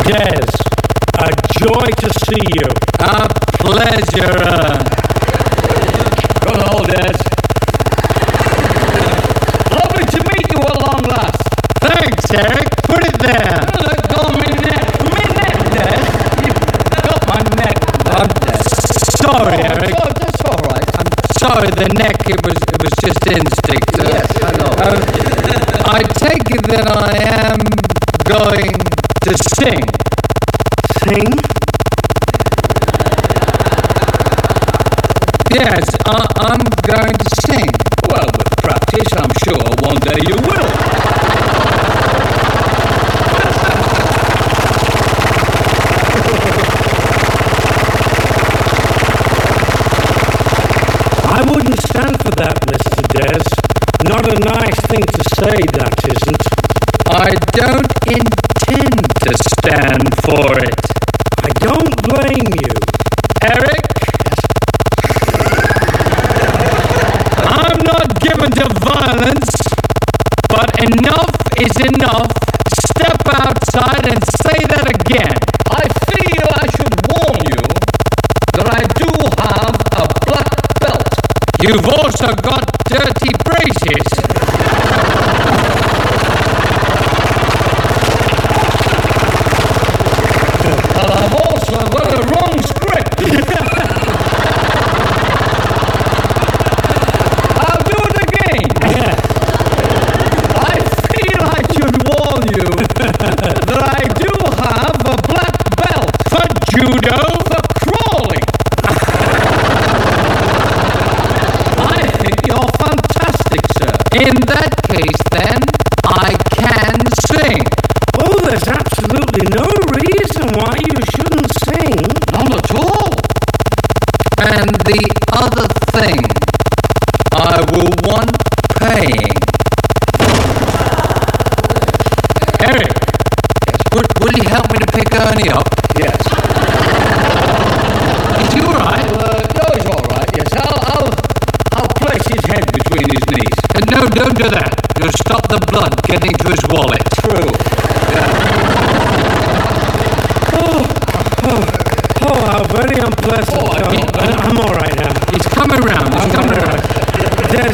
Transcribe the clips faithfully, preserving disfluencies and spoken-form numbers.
Des, a joy to see you. A pleasure. Good old Des. Lovely to meet you at long last. Thanks, Eric. Put it there. Oh, let go of my neck. My neck, Des. You got my neck. I'm sorry, oh, Eric. Oh, that's all right. I'm sorry. The neck. It was. It was just instinct. Uh, yes, I know. Uh, I take it that I am going to sing. Sing? Yes, I, I'm going to sing. Well, with practice, I'm sure one day you will. I wouldn't stand for that, Mister Des. Not a nice thing to say, that isn't. I don't intend to stand for it. I don't blame you. Eric? I'm not given to violence, but enough is enough. Step outside and say that again. I feel I should warn you that I do have a black belt. You've also got dirty braces. And I've also got a wrong script. I'll do it again. I feel I should warn you that I do have a black belt for judo, for crawling. I think you're fantastic, sir. In that case, then, I can sing. Oh, there's absolutely no reason why you shouldn't sing. Not at all. And the other thing I will want paying. Eric. Yes. Will, will you help me to pick Ernie up? Yes. Is he all right? Uh, no, he's all right. Yes, I'll, I'll, I'll place his head between his knees. Uh, no, don't do that. You'll stop the blood getting to his wallet. True. Oh, oh, oh, how very unpleasant. Oh, I mean, oh, I'm all right now. He's coming round. He's I'm coming all round. right. Des.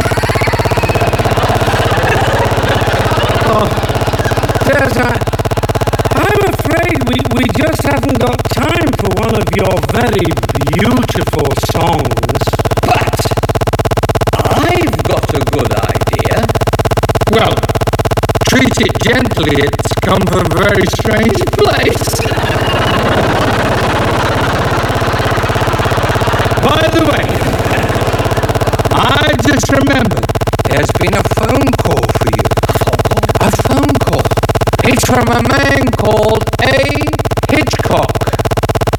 Oh, Des, I, I'm afraid we, we just haven't got time for one of your very beautiful songs. But I've got a good idea. Well, treat it gently. It's come from a very strange place. By the way, I just remembered there's been a phone call for you. A phone call? A phone call. It's from a man called A. Hitchcock.